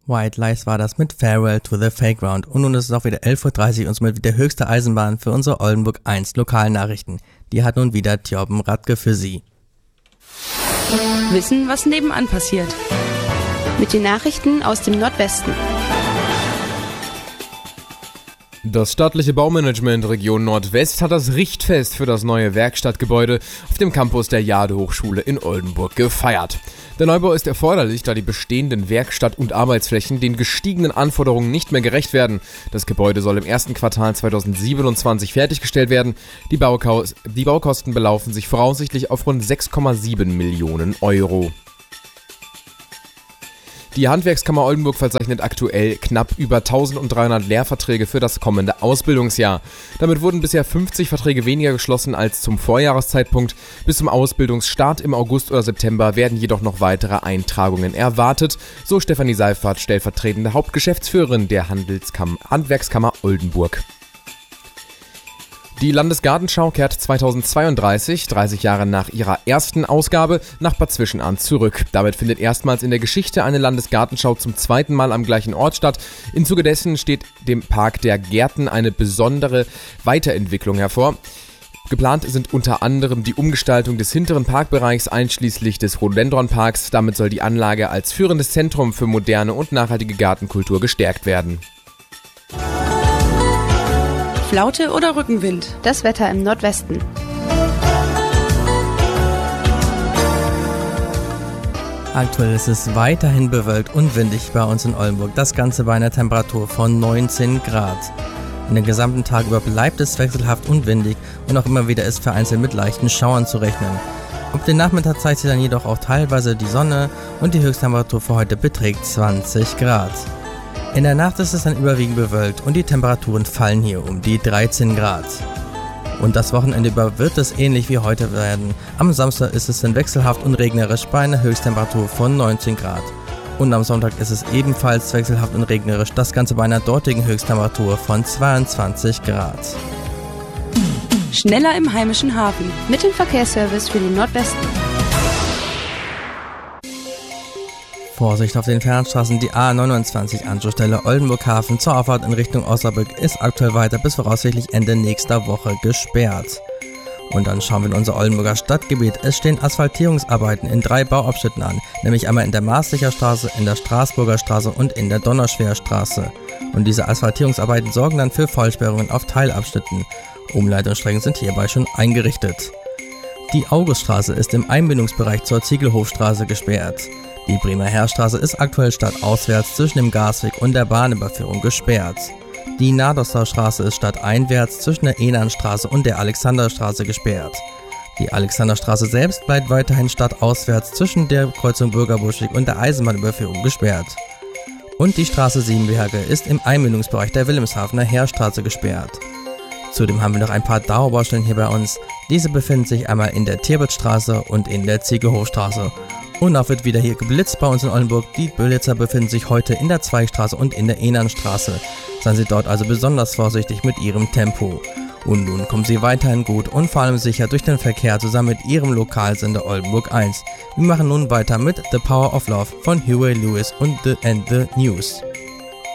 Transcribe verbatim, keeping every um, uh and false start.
White Lies war das mit Farewell to the Fairground. Und nun ist es auch wieder elf Uhr dreißig und somit wieder höchste Eisenbahn für unsere Oldenburg eins Lokalnachrichten. Die hat nun wieder Thjorben Radke für Sie. Wissen, was nebenan passiert. Mit den Nachrichten aus dem Nordwesten. Das staatliche Baumanagement Region Nordwest hat das Richtfest für das neue Werkstattgebäude auf dem Campus der Jade-Hochschule in Oldenburg gefeiert. Der Neubau ist erforderlich, da die bestehenden Werkstatt- und Arbeitsflächen den gestiegenen Anforderungen nicht mehr gerecht werden. Das Gebäude soll im ersten Quartal zweitausendsiebenundzwanzig fertiggestellt werden. Die, Baukau- die Baukosten belaufen sich voraussichtlich auf rund sechs Komma sieben Millionen Euro. Die Handwerkskammer Oldenburg verzeichnet aktuell knapp über eintausenddreihundert Lehrverträge für das kommende Ausbildungsjahr. Damit wurden bisher fünfzig Verträge weniger geschlossen als zum Vorjahreszeitpunkt. Bis zum Ausbildungsstart im August oder September werden jedoch noch weitere Eintragungen erwartet, so Stefanie Seifert, stellvertretende Hauptgeschäftsführerin der Handelskam- Handwerkskammer Oldenburg. Die Landesgartenschau kehrt zweitausendzweiunddreißig, dreißig Jahre nach ihrer ersten Ausgabe, nach Bad Zwischenahn zurück. Damit findet erstmals in der Geschichte eine Landesgartenschau zum zweiten Mal am gleichen Ort statt. Im Zuge dessen steht dem Park der Gärten eine besondere Weiterentwicklung hervor. Geplant sind unter anderem die Umgestaltung des hinteren Parkbereichs einschließlich des Rhododendronparks. Damit soll die Anlage als führendes Zentrum für moderne und nachhaltige Gartenkultur gestärkt werden. Flaute oder Rückenwind? Das Wetter im Nordwesten. Aktuell ist es weiterhin bewölkt und windig bei uns in Oldenburg. Das Ganze bei einer Temperatur von neunzehn Grad. Den gesamten Tag über bleibt es wechselhaft und windig und auch immer wieder ist vereinzelt mit leichten Schauern zu rechnen. Ab dem Nachmittag zeigt sich dann jedoch auch teilweise die Sonne und die Höchsttemperatur für heute beträgt zwanzig Grad. In der Nacht ist es dann überwiegend bewölkt und die Temperaturen fallen hier um die dreizehn Grad. Und das Wochenende über wird es ähnlich wie heute werden. Am Samstag ist es dann wechselhaft und regnerisch bei einer Höchsttemperatur von neunzehn Grad. Und am Sonntag ist es ebenfalls wechselhaft und regnerisch, das Ganze bei einer dortigen Höchsttemperatur von zweiundzwanzig Grad. Schneller im heimischen Hafen. Mit dem Verkehrsservice für den Nordwesten. Vorsicht auf den Fernstraßen, die A neunundzwanzig Anschlussstelle Oldenburg-Hafen zur Auffahrt in Richtung Osnabrück ist aktuell weiter bis voraussichtlich Ende nächster Woche gesperrt. Und dann schauen wir in unser Oldenburger Stadtgebiet. Es stehen Asphaltierungsarbeiten in drei Bauabschnitten an, nämlich einmal in der Maßlicher Straße, in der Straßburger Straße und in der Donnerschwer Straße. Und diese Asphaltierungsarbeiten sorgen dann für Vollsperrungen auf Teilabschnitten. Umleitungsstrecken sind hierbei schon eingerichtet. Die Auguststraße ist im Einbindungsbereich zur Ziegelhofstraße gesperrt. Die Bremer Heerstraße ist aktuell stadtauswärts zwischen dem Gasweg und der Bahnüberführung gesperrt. Die Nadersdorfstraße ist stadteinwärts zwischen der Ehnernstraße und der Alexanderstraße gesperrt. Die Alexanderstraße selbst bleibt weiterhin stadtauswärts zwischen der Kreuzung Bürgerbuschweg und der Eisenbahnüberführung gesperrt. Und die Straße Siebenberge ist im Einbindungsbereich der Wilhelmshavener Heerstraße gesperrt. Zudem haben wir noch ein paar Dauerbaustellen hier bei uns. Diese befinden sich einmal in der Tierbertstraße und in der Ziegelhofstraße. Und auch wird wieder hier geblitzt bei uns in Oldenburg. Die Blitzer befinden sich heute in der Zweigstraße und in der Ehnernstraße. Seien Sie dort also besonders vorsichtig mit Ihrem Tempo. Und nun kommen Sie weiterhin gut und vor allem sicher durch den Verkehr zusammen mit Ihrem Lokalsender Oldenburg eins. Wir machen nun weiter mit The Power of Love von Huey Lewis und The and the News.